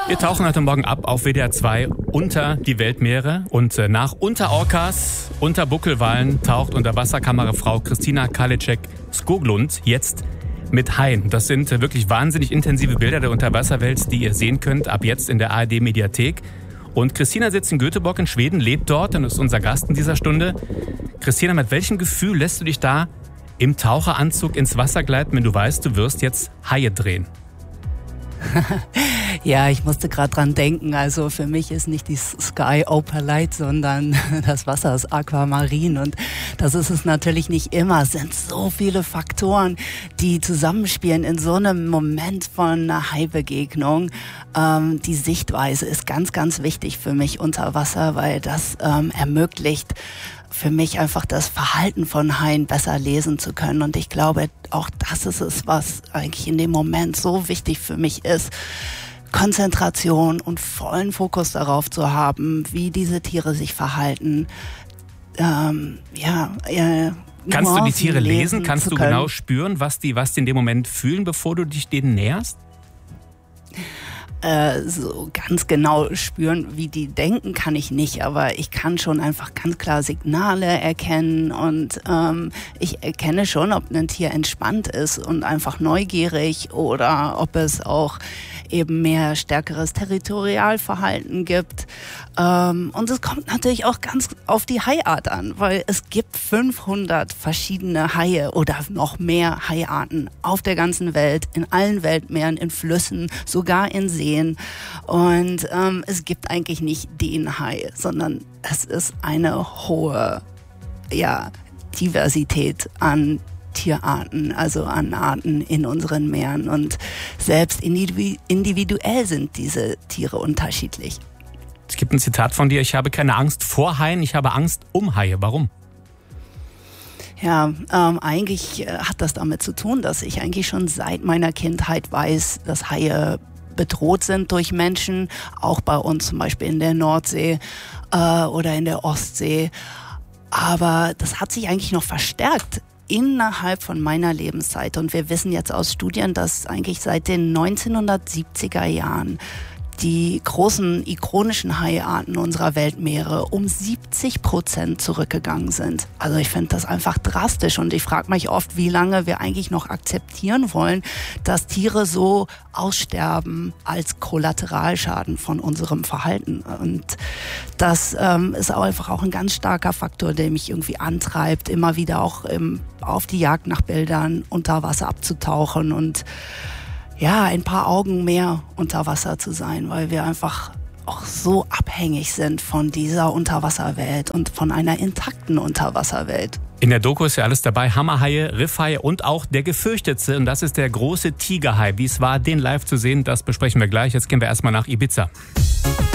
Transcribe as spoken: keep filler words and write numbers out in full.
Wir tauchen heute Morgen ab auf W D R zwei unter die Weltmeere und nach Unterorcas, unter Buckelwalen taucht Unterwasserkammerfrau Christina Karliczek-Skoglund jetzt mit Haien. Das sind wirklich wahnsinnig intensive Bilder der Unterwasserwelt, die ihr sehen könnt, ab jetzt in der A R D-Mediathek. Und Christina sitzt in Göteborg in Schweden, lebt dort und ist unser Gast in dieser Stunde. Christina, mit welchem Gefühl lässt du dich da im Taucheranzug ins Wasser gleiten, wenn du weißt, du wirst jetzt Haie drehen? Ja, ich musste gerade dran denken. Also für mich ist nicht die Sky Opalite, sondern das Wasser ist Aquamarin. Und das ist es natürlich nicht immer. Es sind so viele Faktoren, die zusammenspielen in so einem Moment von einer Haibegegnung. Ähm, die Sichtweise ist ganz, ganz wichtig für mich unter Wasser, weil das ähm, ermöglicht, für mich einfach das Verhalten von Haien besser lesen zu können. Und ich glaube, auch das ist es, was eigentlich in dem Moment so wichtig für mich ist. Konzentration und vollen Fokus darauf zu haben, wie diese Tiere sich verhalten. Ähm, ja, äh, Kannst du die Tiere lesen? Kannst du genau spüren, was die, was die in dem Moment fühlen, bevor du dich denen näherst? Äh, so ganz genau spüren, wie die denken, kann ich nicht, aber ich kann schon einfach ganz klar Signale erkennen und ähm, ich erkenne schon, ob ein Tier entspannt ist und einfach neugierig oder ob es auch eben mehr stärkeres Territorialverhalten gibt. Ähm, und es kommt natürlich auch ganz auf die Haiart an, weil es gibt fünfhundert verschiedene Haie oder noch mehr Haiarten auf der ganzen Welt, in allen Weltmeeren, in Flüssen, sogar in Seen. Und ähm, es gibt eigentlich nicht den Hai, sondern es ist eine hohe, ja, Diversität an Tierarten, also an Arten in unseren Meeren. Und selbst individuell sind diese Tiere unterschiedlich. Es gibt ein Zitat von dir: Ich habe keine Angst vor Haien, ich habe Angst um Haie. Warum? Ja, ähm, eigentlich äh, hat das damit zu tun, dass ich eigentlich schon seit meiner Kindheit weiß, dass Haie bedroht sind durch Menschen, auch bei uns zum Beispiel in der Nordsee äh, oder in der Ostsee. Aber das hat sich eigentlich noch verstärkt innerhalb von meiner Lebenszeit. Und wir wissen jetzt aus Studien, dass eigentlich seit den neunzehnhundertsiebziger Jahren die großen ikonischen Haiarten unserer Weltmeere um siebzig Prozent zurückgegangen sind. Also ich finde das einfach drastisch und ich frage mich oft, wie lange wir eigentlich noch akzeptieren wollen, dass Tiere so aussterben als Kollateralschaden von unserem Verhalten. Und das ähm, ist auch einfach auch ein ganz starker Faktor, der mich irgendwie antreibt, immer wieder auch ähm, auf die Jagd nach Bildern unter Wasser abzutauchen und ja, ein paar Augen mehr unter Wasser zu sein, weil wir einfach auch so abhängig sind von dieser Unterwasserwelt und von einer intakten Unterwasserwelt. In der Doku ist ja alles dabei: Hammerhaie, Riffhaie und auch der gefürchtete, und das ist der große Tigerhai. Wie es war, den live zu sehen, das besprechen wir gleich. Jetzt gehen wir erstmal nach Ibiza.